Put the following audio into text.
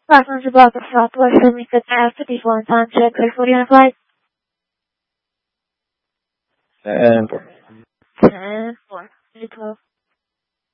Passenger block of Southwest Limited Air 54 time check, clear for the flight. And 10-4, 812.